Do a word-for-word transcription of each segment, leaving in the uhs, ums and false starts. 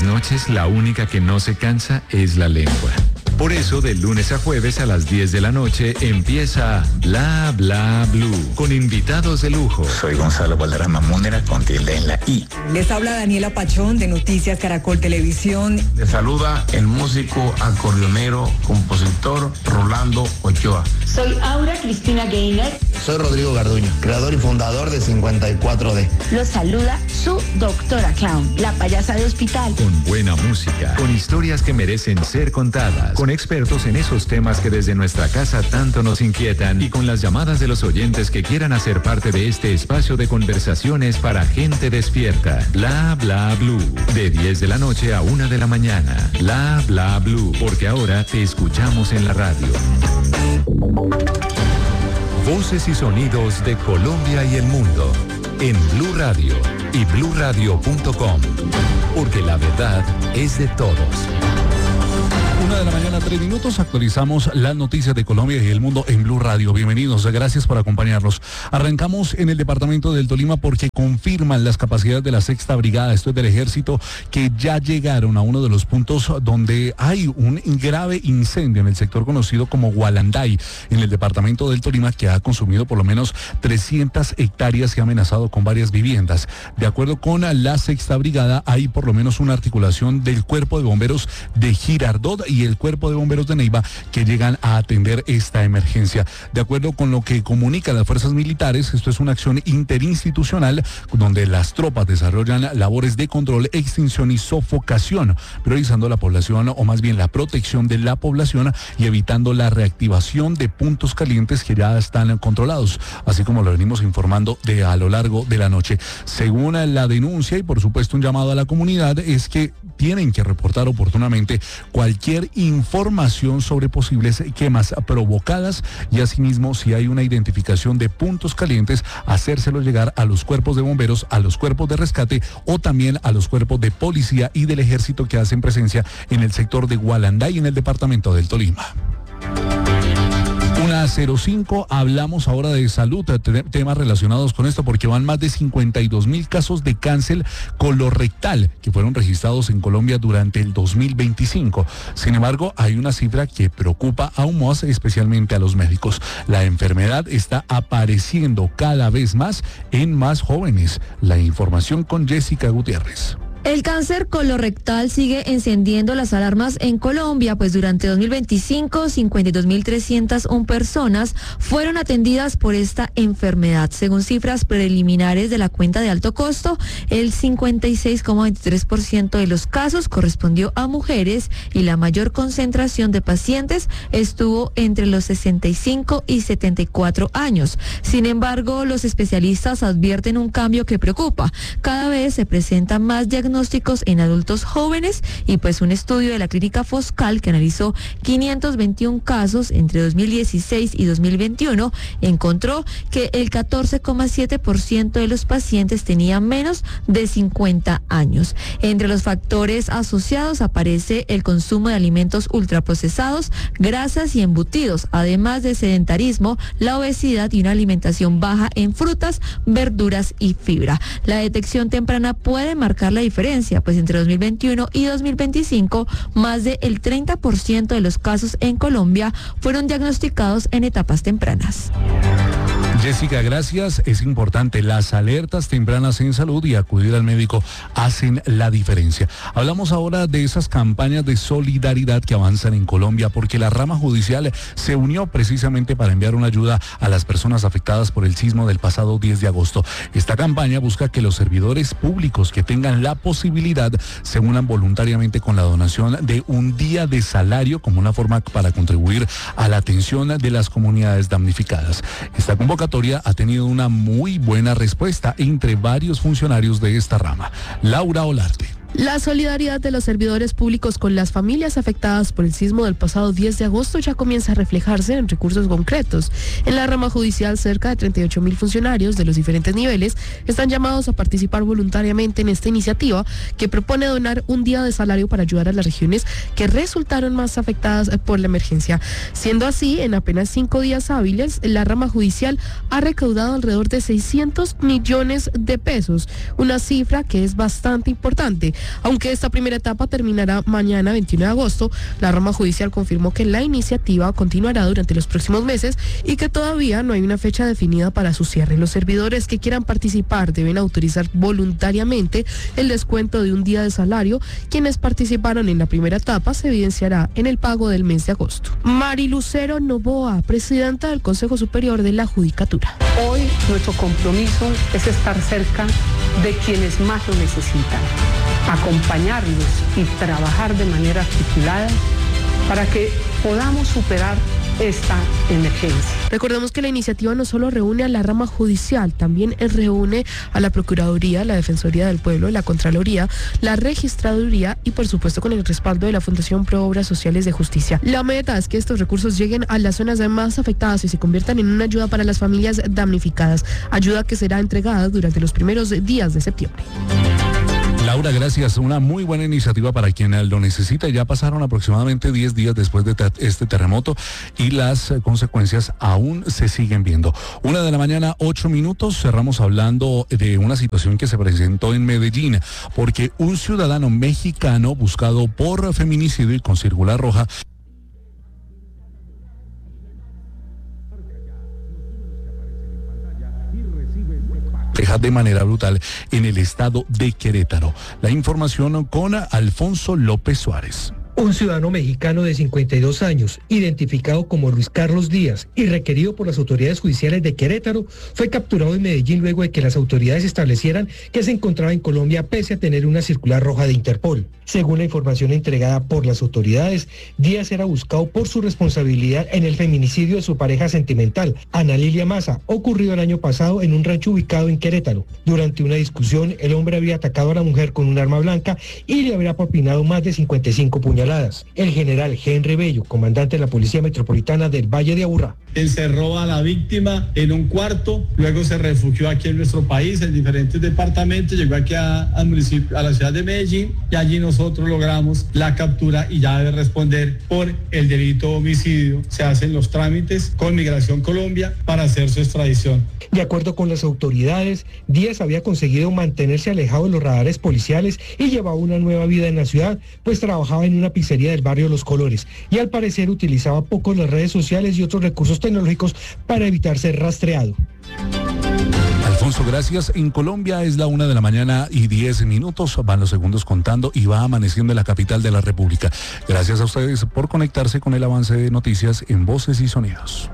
noches la única que no se cansa es la lengua. Por eso, de lunes a jueves a las diez de la noche empieza Bla Bla Blue, con invitados de lujo. Soy Gonzalo Valderrama Múnera, con tilde en la I. Les habla Daniela Pachón, de Noticias Caracol Televisión. Les saluda el músico, acordeonero, compositor Rolando Ochoa. Soy Aura Cristina Gaynor. Soy Rodrigo Garduño, creador y fundador de cincuenta y cuatro D. Los saluda su doctora Clown, la payasa de hospital. Con buena música, con historias que merecen ser contadas, con expertos en esos temas que desde nuestra casa tanto nos inquietan y con las llamadas de los oyentes que quieran hacer parte de este espacio de conversaciones para gente despierta. Bla Bla Blue, de diez de la noche a una de la mañana. Bla Bla Blue, porque ahora te escuchamos en la radio. Voces y sonidos de Colombia y el mundo en Blue Radio y blue radio punto com, porque la verdad es de todos. Una de la mañana, tres minutos, actualizamos las noticias de Colombia y el mundo en Blue Radio. Bienvenidos, gracias por acompañarnos. Arrancamos en el departamento del Tolima porque confirman las capacidades de la sexta brigada, esto es del ejército, que ya llegaron a uno de los puntos donde hay un grave incendio en el sector conocido como Gualanday, en el departamento del Tolima, que ha consumido por lo menos trescientas hectáreas y ha amenazado con varias viviendas. De acuerdo con la sexta brigada, hay por lo menos una articulación del cuerpo de bomberos de Girardot y el cuerpo de bomberos de Neiva que llegan a atender esta emergencia. De acuerdo con lo que comunican las fuerzas militares, esto es una acción interinstitucional donde las tropas desarrollan labores de control, extinción y sofocación, priorizando la población, o más bien la protección de la población, y evitando la reactivación de puntos calientes que ya están controlados, así como lo venimos informando de a lo largo de la noche. Según la denuncia y por supuesto un llamado a la comunidad, es que tienen que reportar oportunamente cualquier información sobre posibles quemas provocadas y asimismo, si hay una identificación de puntos calientes, hacérselo llegar a los cuerpos de bomberos, a los cuerpos de rescate o también a los cuerpos de policía y del ejército que hacen presencia en el sector de Gualanday, en el departamento del Tolima. Una cero cinco, hablamos ahora de salud, temas relacionados con esto, porque van más de cincuenta y dos mil casos de cáncer colorectal que fueron registrados en Colombia durante el dos mil veinticinco. Sin embargo, hay una cifra que preocupa aún más, especialmente a los médicos. La enfermedad está apareciendo cada vez más en más jóvenes. La información con Jessica Gutiérrez. El cáncer colorectal sigue encendiendo las alarmas en Colombia, pues durante dos mil veinticinco, cincuenta y dos mil trescientas una personas fueron atendidas por esta enfermedad. Según cifras preliminares de la cuenta de alto costo, el cincuenta y seis coma veintitrés por ciento de los casos correspondió a mujeres y la mayor concentración de pacientes estuvo entre los sesenta y cinco y setenta y cuatro años. Sin embargo, los especialistas advierten un cambio que preocupa. Cada vez se presentan más diagnósticos en adultos jóvenes y pues un estudio de la clínica Foscal que analizó quinientos veintiún casos entre dos mil dieciséis y dos mil veintiuno encontró que el catorce coma siete por ciento de los pacientes tenían menos de cincuenta años. Entre los factores asociados aparece el consumo de alimentos ultraprocesados, grasas y embutidos, además de sedentarismo, la obesidad y una alimentación baja en frutas, verduras y fibra. La detección temprana puede marcar la diferencia, pues entre dos mil veintiuno y dos mil veinticinco, más del treinta por ciento de los casos en Colombia fueron diagnosticados en etapas tempranas. Jessica, gracias. Es importante, las alertas tempranas en salud y acudir al médico hacen la diferencia. Hablamos ahora de esas campañas de solidaridad que avanzan en Colombia, porque la rama judicial se unió precisamente para enviar una ayuda a las personas afectadas por el sismo del pasado diez de agosto. Esta campaña busca que los servidores públicos que tengan la posibilidad se unan voluntariamente con la donación de un día de salario como una forma para contribuir a la atención de las comunidades damnificadas. Esta convocatoria ha tenido una muy buena respuesta entre varios funcionarios de esta rama. Laura Olarte. La solidaridad de los servidores públicos con las familias afectadas por el sismo del pasado diez de agosto ya comienza a reflejarse en recursos concretos. En la rama judicial, cerca de treinta y ocho mil funcionarios de los diferentes niveles están llamados a participar voluntariamente en esta iniciativa que propone donar un día de salario para ayudar a las regiones que resultaron más afectadas por la emergencia. Siendo así, en apenas cinco días hábiles, la rama judicial ha recaudado alrededor de seiscientos millones de pesos, una cifra que es bastante importante. Aunque esta primera etapa terminará mañana, veintiuno de agosto, la rama judicial confirmó que la iniciativa continuará durante los próximos meses y que todavía no hay una fecha definida para su cierre. Los servidores que quieran participar deben autorizar voluntariamente el descuento de un día de salario. Quienes participaron en la primera etapa se evidenciará en el pago del mes de agosto. Mari Lucero Novoa, presidenta del Consejo Superior de la Judicatura. Hoy nuestro compromiso es estar cerca de quienes más lo necesitan, acompañarlos y trabajar de manera articulada para que podamos superar esta emergencia. Recordemos que la iniciativa no solo reúne a la rama judicial, también reúne a la Procuraduría, la Defensoría del Pueblo, la Contraloría, la Registraduría y por supuesto con el respaldo de la Fundación Pro Obras Sociales de Justicia. La meta es que estos recursos lleguen a las zonas más afectadas y se conviertan en una ayuda para las familias damnificadas, ayuda que será entregada durante los primeros días de septiembre. Laura, gracias. Una muy buena iniciativa para quien lo necesita. Ya pasaron aproximadamente diez días después de este terremoto y las consecuencias aún se siguen viendo. Una de la mañana, ocho minutos. Cerramos hablando de una situación que se presentó en Medellín, porque un ciudadano mexicano buscado por feminicidio y con circular roja de manera brutal en el estado de Querétaro. La información con Alfonso López Suárez. Un ciudadano mexicano de cincuenta y dos años, identificado como Luis Carlos Díaz y requerido por las autoridades judiciales de Querétaro, fue capturado en Medellín luego de que las autoridades establecieran que se encontraba en Colombia pese a tener una circular roja de Interpol. Según la información entregada por las autoridades, Díaz era buscado por su responsabilidad en el feminicidio de su pareja sentimental, Ana Lilia Maza, ocurrido el año pasado en un rancho ubicado en Querétaro. Durante una discusión, el hombre había atacado a la mujer con un arma blanca y le habría propinado más de cincuenta y cinco puñaladas. El general Henry Bello, comandante de la Policía Metropolitana del Valle de Aburrá. Encerró a la víctima en un cuarto, luego se refugió aquí en nuestro país, en diferentes departamentos, llegó aquí a, al municipio, a la ciudad de Medellín, y allí nosotros logramos la captura y ya debe responder por el delito de homicidio. Se hacen los trámites con Migración Colombia para hacer su extradición. De acuerdo con las autoridades, Díaz había conseguido mantenerse alejado de los radares policiales y llevaba una nueva vida en la ciudad, pues trabajaba en una pizzería del barrio Los Colores y al parecer utilizaba poco las redes sociales y otros recursos tecnológicos para evitar ser rastreado. Alfonso, gracias. En Colombia es la una de la mañana y diez minutos, van los segundos contando y va amaneciendo en la capital de la República. Gracias a ustedes por conectarse con el avance de noticias en Voces y Sonidos.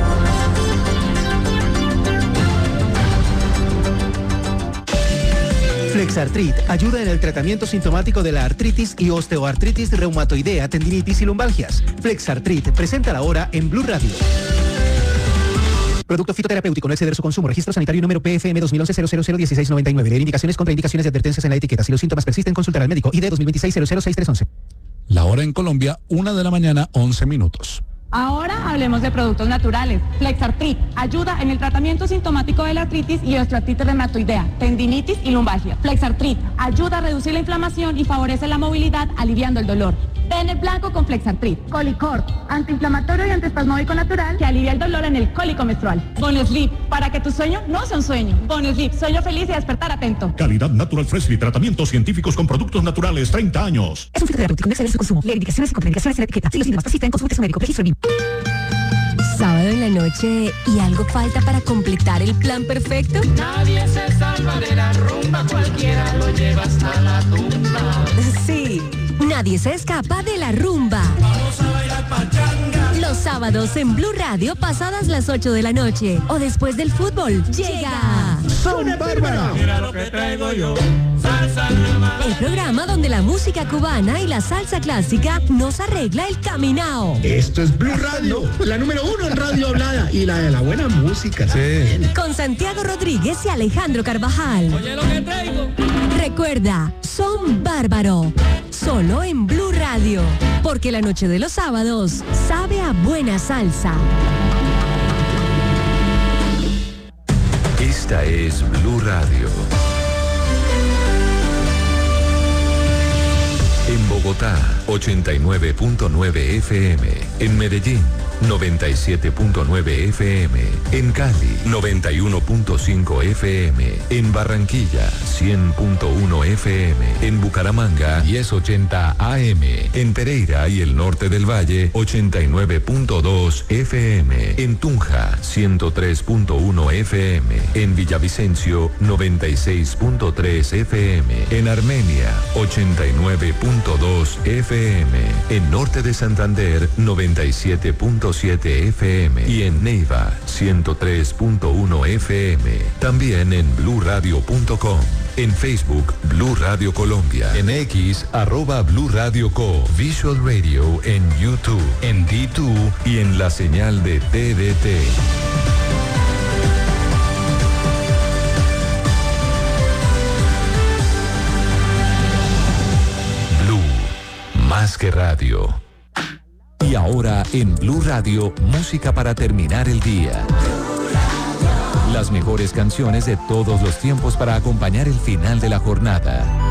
Flexartrit ayuda en el tratamiento sintomático de la artritis y osteoartritis reumatoidea, tendinitis y lumbalgias. Flexartrit presenta la hora en Blue Radio. Producto fitoterapéutico, no exceder su consumo. Registro sanitario número P F M dos mil once cero cero cero dieciséis noventa y nueve. Leer indicaciones, contraindicaciones y advertencias en la etiqueta. Si los síntomas persisten, consultar al médico. I D dos mil veintiséis cero cero seis tres once. La hora en Colombia, una de la mañana, once minutos. Ahora hablemos de productos naturales. Flexartrit ayuda en el tratamiento sintomático de la artritis y osteoartritis reumatoidea, tendinitis y lumbalgia. Flexartrit ayuda a reducir la inflamación y favorece la movilidad, aliviando el dolor. Ten el blanco con Flexartrit. Colicort, antiinflamatorio y antiespasmódico natural que alivia el dolor en el cólico menstrual. Bonosleep, para que tu sueño no sea un sueño. Bonosleep, sueño feliz y despertar atento. Calidad Natural Freshly, tratamientos científicos con productos naturales, treinta años. Es un fitoterapéutico, no exceder su consumo. Leer indicaciones y contraindicaciones en la etiqueta. Si los síntomas persisten, consulte a su médico. Registro B I M. Sábado en la noche y algo falta para completar el plan perfecto. Nadie se salva de la rumba, cualquiera lo lleva hasta la tumba. Sí, nadie se escapa de la rumba. Vamos a bailar pachanga. Los sábados en Blue Radio pasadas las ocho de la noche o después del fútbol llega Son Bárbara. Mira lo que traigo yo. Salsa nueva. El programa donde la música cubana y la salsa clásica nos arregla el caminao. Esto es Blue Radio, la número uno en radio hablada y la de la buena música. Sí. Con Santiago Rodríguez y Alejandro Carvajal. Oye lo que traigo. Recuerda, Son Bárbaro. Solo en Blue Radio. Porque la noche de los sábados sabe a buena salsa. Esta es Blue Radio. En Bogotá, ochenta y nueve punto nueve F M. En Medellín, noventa y siete punto nueve F M. En Cali, noventa y uno punto cinco F M. En Barranquilla, cien punto uno F M. En Bucaramanga, diez ochenta A M. En Pereira y el norte del Valle, ochenta y nueve punto dos F M. En Tunja, ciento tres punto uno F M. En Villavicencio, noventa y seis punto tres F M. En Armenia, ochenta y nueve punto dos F M. En Norte de Santander, noventa y siete punto siete F M. Y en Neiva, ciento tres punto uno F M. También en blue radio punto com. En Facebook, Blue Radio Colombia. En X, arroba Blue Radio Co. Visual Radio en YouTube, en D dos y en la señal de T D T. Blue, más que radio. Y ahora en Blue Radio, música para terminar el día. Las mejores canciones de todos los tiempos para acompañar el final de la jornada.